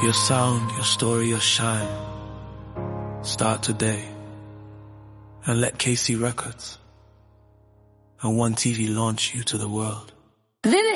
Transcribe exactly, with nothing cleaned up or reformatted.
Your sound, your story, your shine. Start today. And let K C Records and One T V launch you to the world. Vivid